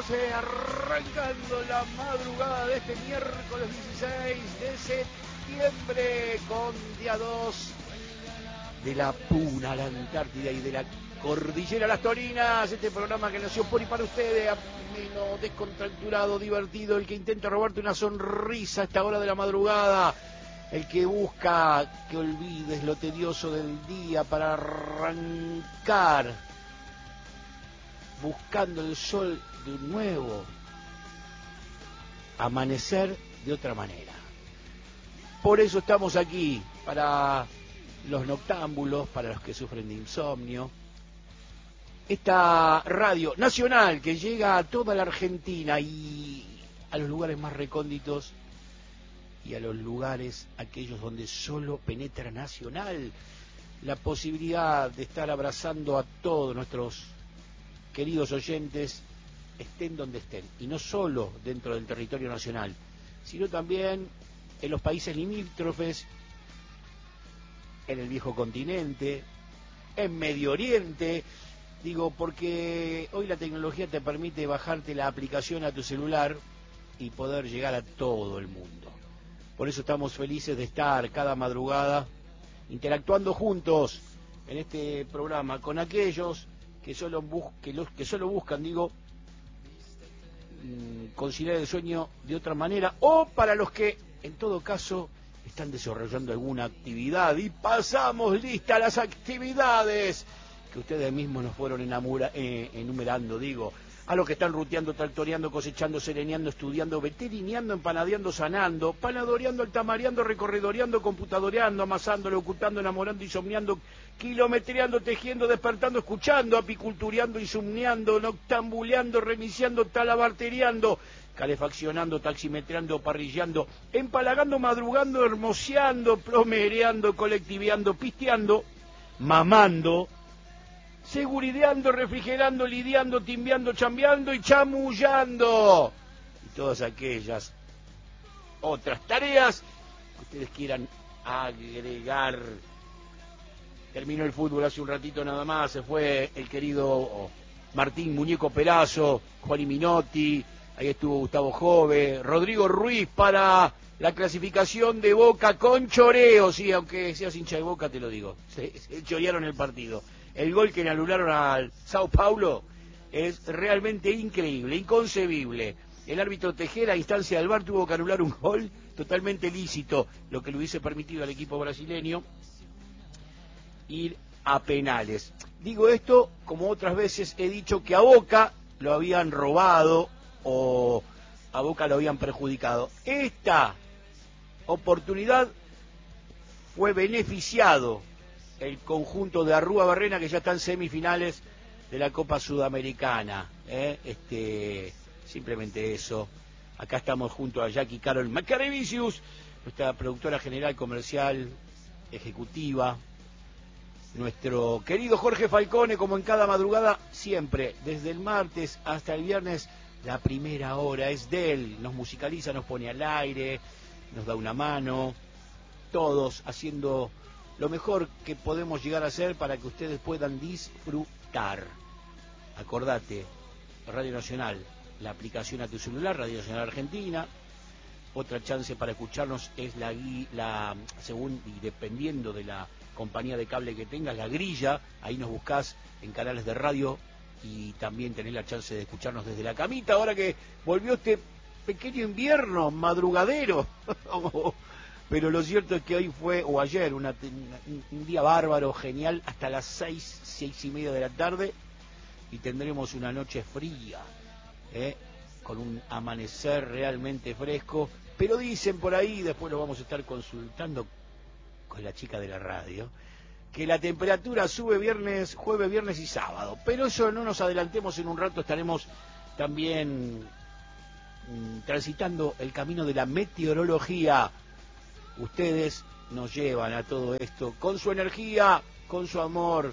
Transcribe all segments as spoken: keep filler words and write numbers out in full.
doce, arrancando la madrugada de este miércoles dieciséis de septiembre, con día dos de la Puna a la Antártida y de la Cordillera a las Torinas. Este programa que nació por y para ustedes, ameno, descontracturado, divertido, el que intenta robarte una sonrisa a esta hora de la madrugada, el que busca que olvides lo tedioso del día para arrancar buscando el sol de un nuevo amanecer de otra manera. Por eso estamos aquí, para los noctámbulos, para los que sufren de insomnio. Esta radio nacional que llega a toda la Argentina y a los lugares más recónditos y a los lugares aquellos donde solo penetra Nacional. La posibilidad de estar abrazando a todos nuestros queridos oyentes, estén donde estén, y no solo dentro del territorio nacional, sino también en los países limítrofes, en el viejo continente, en Medio Oriente. Digo, porque hoy la tecnología te permite bajarte la aplicación a tu celular y poder llegar a todo el mundo. Por eso estamos felices de estar cada madrugada interactuando juntos en este programa con aquellos que solo, bus que los, que solo buscan, digo, conciliar el sueño de otra manera, o para los que, en todo caso, están desarrollando alguna actividad. Y pasamos lista las actividades que ustedes mismos nos fueron enamora, eh, enumerando, digo, a los que están ruteando, tractoreando, cosechando, sereneando, estudiando, veterineando, empanadeando, sanando, panadoreando, altamareando, recorridoreando, computadoreando, amasando, locutando, enamorando, insomniando, kilometreando, tejiendo, despertando, escuchando, apicultureando, insomniando, noctambuleando, remiciando, talabarteriando, calefaccionando, taximetreando, parrillando, empalagando, madrugando, hermoseando, plomereando, colectiveando, pisteando, mamando, segurideando, refrigerando, lidiando, timbeando, chambeando y chamullando. Y todas aquellas otras tareas que ustedes quieran agregar. Terminó el fútbol hace un ratito nada más, se fue el querido Martín Muñeco Perazo, Juan Minotti, ahí estuvo Gustavo Jove, Rodrigo Ruiz para la clasificación de Boca con choreo. Sí, aunque seas hincha de Boca te lo digo, se, se chorearon el partido. El gol que le anularon al Sao Paulo es realmente increíble, inconcebible. El árbitro Tejera, a instancia del V A R, tuvo que anular un gol totalmente lícito, lo que le hubiese permitido al equipo brasileño ir a penales. Digo esto como otras veces he dicho que a Boca lo habían robado o a Boca lo habían perjudicado. Esta oportunidad fue beneficiado el conjunto de Arrúa Barrena, que ya está en semifinales de la Copa Sudamericana. ¿eh? Este, simplemente eso. Acá estamos junto a Jackie Carol Macarevicius, nuestra productora general, comercial, ejecutiva. Nuestro querido Jorge Falcone, como en cada madrugada, siempre, desde el martes hasta el viernes, la primera hora es de él. Nos musicaliza, nos pone al aire, nos da una mano, todos haciendo lo mejor que podemos llegar a hacer para que ustedes puedan disfrutar. Acordate, Radio Nacional, la aplicación a tu celular, Radio Nacional Argentina. Otra chance para escucharnos es la, la según y dependiendo de la compañía de cable que tengas, la grilla. Ahí nos buscás en canales de radio y también tenés la chance de escucharnos desde la camita. Ahora que volvió este pequeño invierno madrugadero. Pero lo cierto es que hoy fue, o ayer, una, una, un día bárbaro, genial, hasta las seis, seis y media de la tarde, y tendremos una noche fría, ¿eh? Con un amanecer realmente fresco. Pero dicen por ahí, después lo vamos a estar consultando con la chica de la radio, que la temperatura sube viernes, jueves, viernes y sábado. Pero eso no nos adelantemos, en un rato estaremos también mmm, transitando el camino de la meteorología. Ustedes nos llevan a todo esto con su energía, con su amor,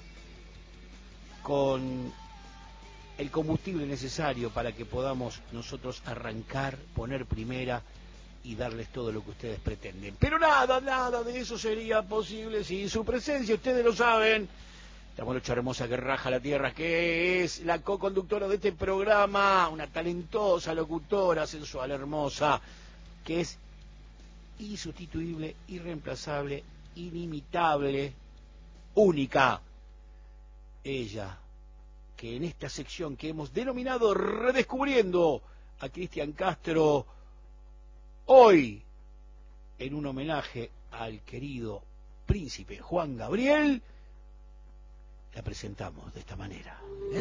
con el combustible necesario para que podamos nosotros arrancar, poner primera y darles todo lo que ustedes pretenden. Pero nada, nada de eso sería posible sin su presencia. Ustedes lo saben, esta morocha hermosa que raja la tierra, que es la co-conductora de este programa, una talentosa locutora, sensual, hermosa, que es insustituible, irreemplazable, inimitable, única. Ella, que en esta sección que hemos denominado Redescubriendo a Cristian Castro, hoy, en un homenaje al querido príncipe Juan Gabriel, la presentamos de esta manera.